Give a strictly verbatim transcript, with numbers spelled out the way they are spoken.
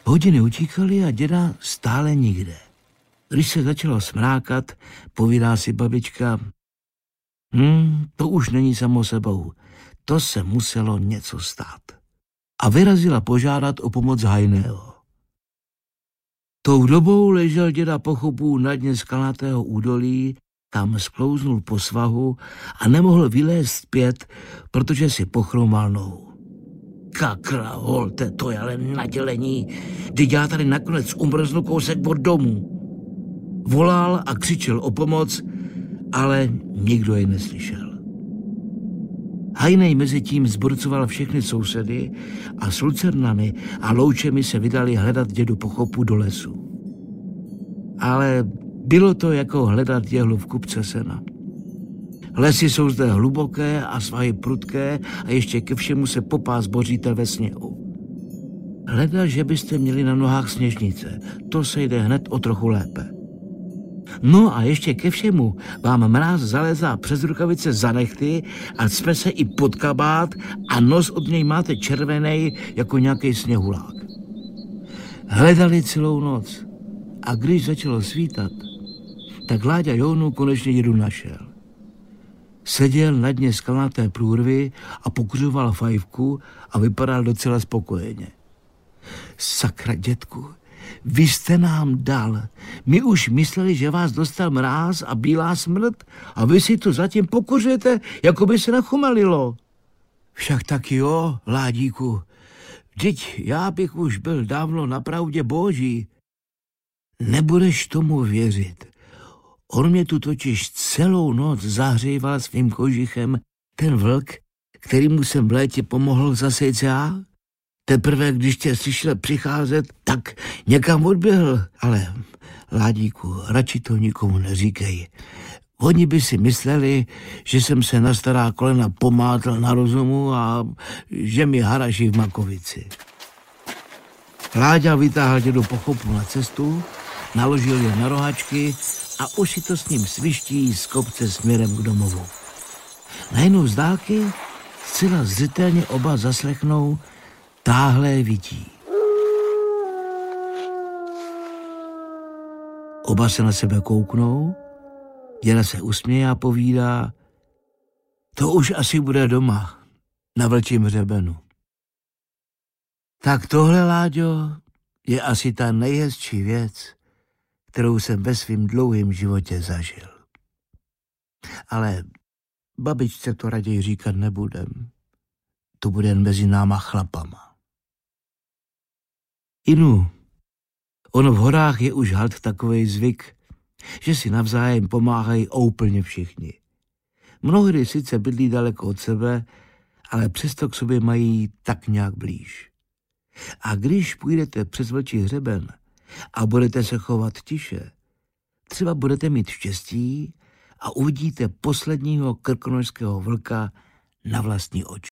Hodiny utíkaly a děda stále nikde. Když se začalo smrákat, povídá si babička, hm, to už není samo sebou, to se muselo něco stát. A vyrazila požádat o pomoc Hajného. Tou dobou ležel děda Pochopů na dně skalnatého údolí, tam sklouznul po svahu a nemohl vylézt zpět, protože si pochromal nohu. Kakra, holte, to je ale nadělení, kdy já tady nakonec umrznu kousek od domu. Volal a křičel o pomoc, ale nikdo jej neslyšel. Hajnej mezi tím zburcoval všechny sousedy a s lucernami a loučemi se vydali hledat dědu Pochopu do lesu. Ale bylo to jako hledat jehlu v kupce sena. Lesy jsou zde hluboké a svahy prudké a ještě ke všemu se popás boříte ve sněhu. Hleda, že byste měli na nohách sněžnice, to se jde hned o trochu lépe. No a ještě ke všemu vám mráz zalezá přes rukavice za nechty a cpe se i pod kabát a nos od něj máte červenej jako nějaký sněhulák. Hledali celou noc a když začalo svítat, tak Láďa Jounu konečně dědu našel. Seděl na dně skalnaté průrvy a pokuřoval fajfku a vypadal docela spokojeně. Sakra, dětku, vy jste nám dal. My už mysleli, že vás dostal mráz a bílá smrt a vy si to zatím pokuřujete, jako by se nachumelilo. Však taky jo, Ládíku. Vždyť já bych už byl dávno na pravdě boží. Nebudeš tomu věřit. On mě tu totiž celou noc zahříval svým kožichem ten vlk, kterýmu jsem v létě pomohl zasejt já. Teprve, když tě slyšel přicházet, tak někam odběhl. Ale, Ládíku, radši to nikomu neříkej. Oni by si mysleli, že jsem se na stará kolena pomátl na rozumu a že mi haraší v makovici. Láďa vytáhl dědu Pochopu na cestu, naložil je na rohačky a už si to s ním sviští z kopce směrem k domovu. Najednou z dálky zcela zřetelně oba zaslechnou táhlé vytí. Oba se na sebe kouknou, děda se usměje a povídá, to už asi bude doma, na vlčím hřebenu. Tak tohle, Láďo, je asi ta nejhezčí věc, kterou jsem ve svým dlouhém životě zažil. Ale babičce to raději říkat nebudem. To bude jen mezi náma chlapama. Inu, ono v horách je už halt takovej zvyk, že si navzájem pomáhají úplně všichni. Mnohdy sice bydlí daleko od sebe, ale přesto k sobě mají tak nějak blíž. A když půjdete přes vlčí hřeben a budete se chovat tiše, třeba budete mít štěstí a uvidíte posledního krkonošského vlka na vlastní oči.